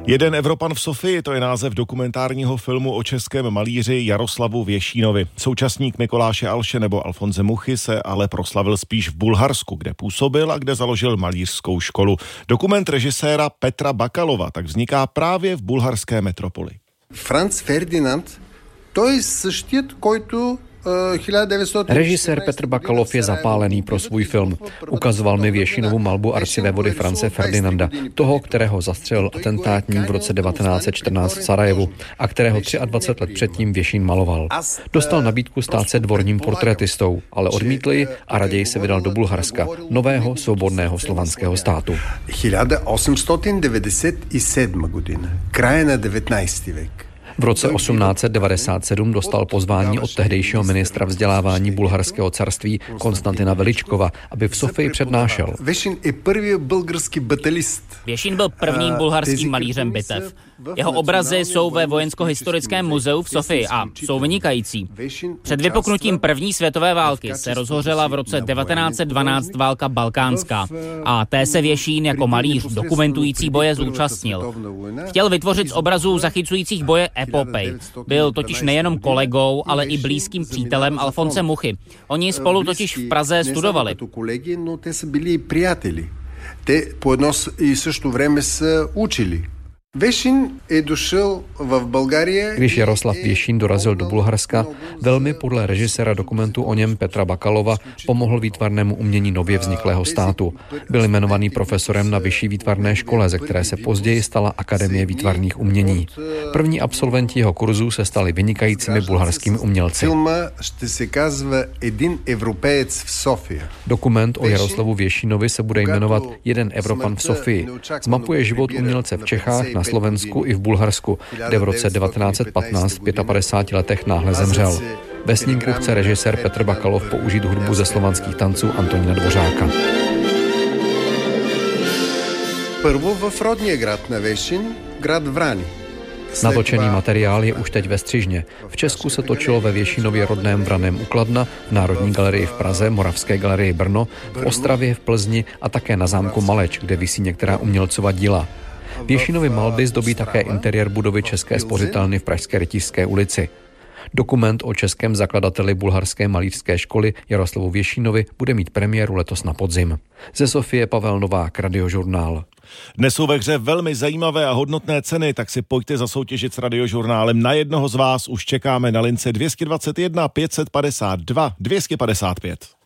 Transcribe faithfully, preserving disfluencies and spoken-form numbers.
Jeden Evropan v Sofii, to je název dokumentárního filmu o českém malíři Jaroslavu Věšínovi. Současník Mikoláše Alše nebo Alfonse Muchy se ale proslavil spíš v Bulharsku, kde působil a kde založil malířskou školu. Dokument režiséra Petra Bakalova tak vzniká právě v bulharské metropoli. Franz Ferdinand, to je същият, който Režisér Petr Bakalov je zapálený pro svůj film. Ukazoval mi Věšinovu malbu arcivévody France Ferdinanda, toho, kterého zastřelil atentátník v roce devatenáct set čtrnáct v Sarajevu a kterého dvacet tři let předtím Věšín maloval. Dostal nabídku stát se dvorním portrétistou, ale odmítl ji a raději se vydal do Bulharska, nového svobodného slovanského státu. osmnáct set devadesát sedm godina, kraje na devatenáctý věk. V roce osmnáct set devadesát sedm dostal pozvání od tehdejšího ministra vzdělávání bulharského carství Konstantina Veličkova, aby v Sofii přednášel. Věšín byl prvním bulharským malířem bitev. Jeho obrazy jsou ve Vojensko-historickém muzeu v Sofii a jsou vynikající. Před vypuknutím první světové války se rozhořela v roce devatenáct set dvanáct válka balkánská a té se Věšín jako malíř dokumentující boje zúčastnil. Chtěl vytvořit z obrazů zachycujících boje epopej. Byl totiž nejenom kolegou, ale i blízkým přítelem Alfonse Muchy. Oni spolu totiž v Praze studovali. Те по едно и също време са учили. Věšín je došel v Bulgarii. Když Jaroslav Věšín dorazil do Bulharska, velmi podle režiséra dokumentu o něm Petra Bakalova pomohl výtvarnému umění nově vzniklého státu. Byl jmenovaný profesorem na vyšší výtvarné škole, ze které se později stala Akademie výtvarných umění. První absolventi jeho kurzů se stali vynikajícími bulharskými umělci. Dokument o Jaroslavu Věšínovi se bude jmenovat Jeden Evropan v Sofii. Zmapuje život umělce v Čechách, na Slovensku i v Bulharsku, kde v roce devatenáct set patnáct v padesáti pěti letech náhle zemřel. Ve snímku chce režisér Petr Bakalov použít hudbu ze slovanských tanců Antonína Dvořáka. Prvo v rodný grad na Věšín, grad Vrani. Natočený materiál je už teď ve střižně. V Česku se točilo ve Věšínově rodném Vraném u Kladna, v Národní galerii v Praze, Moravské galerii Brno, v Ostravě, v Plzni a také na zámku Maleč, kde visí některá umělcova díla. Věšínovy malby zdobí také interiér budovy České spořitelny v pražské Rytířské ulici. Dokument o českém zakladateli bulharské malířské školy Jaroslavu Věšínovi bude mít premiéru letos na podzim. Ze Sofie Pavel Novák, Radiožurnál. Dnes jsou ve hře velmi zajímavé a hodnotné ceny, tak si pojďte zasoutěžit s Radiožurnálem. Na jednoho z vás už čekáme na lince dvě stě dvacet jedna pět set padesát dva dvě stě padesát pět.